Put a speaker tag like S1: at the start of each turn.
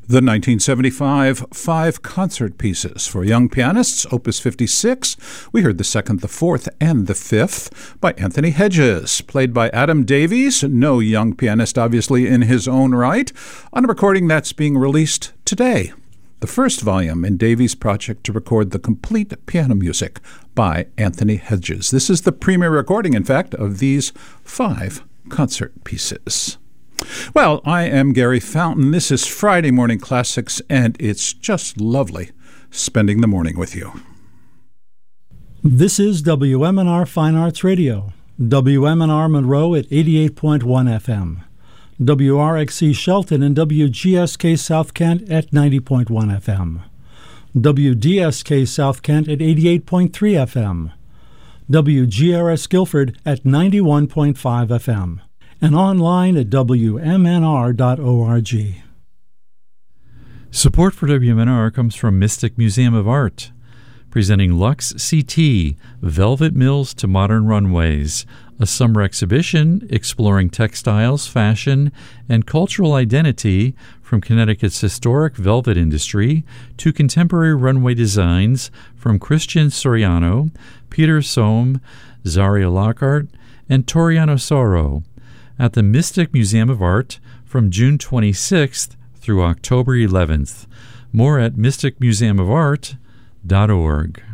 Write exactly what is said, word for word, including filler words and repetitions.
S1: The nineteen seventy-five Five Concert Pieces for Young Pianists, Opus fifty-six. We heard the second, the fourth, and the fifth by Anthony Hedges, played by Adam Davies, no young pianist obviously in his own right, on a recording that's being released today. The first volume in Davies' project to record the complete piano music by Anthony Hedges. This is the premier recording, in fact, of these five concert pieces. Well, I am Gary Fountain. This is Friday Morning Classics, and it's just lovely spending the morning with you.
S2: This is W M N R Fine Arts Radio, W M N R Monroe at eighty-eight point one F M, W R X C Shelton and W G S K South Kent at ninety point one F M, W D S K South Kent at eighty-eight point three F M, W G R S Guilford at ninety-one point five F M, and online at W M N R dot org.
S3: Support for W M N R comes from Mystic Museum of Art, presenting Lux C T, Velvet Mills to Modern Runways, a summer exhibition exploring textiles, fashion, and cultural identity from Connecticut's historic velvet industry to contemporary runway designs from Christian Soriano, Peter Sohm, Zaria Lockhart, and Toriano Soro, at the Mystic Museum of Art from June twenty-sixth through October eleventh. More at mystic museum of art dot org.